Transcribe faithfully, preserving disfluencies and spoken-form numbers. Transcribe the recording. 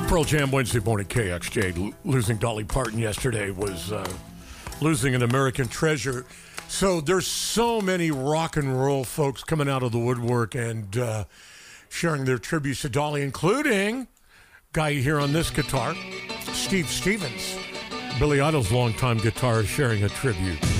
Pearl Jam Wednesday morning, K X J. L- losing Dolly Parton yesterday was uh, losing an American treasure. So there's so many rock and roll folks coming out of the woodwork and uh, sharing their tributes to Dolly, including guy you hear on this guitar, Steve Stevens, Billy Idol's longtime guitarist, sharing a tribute.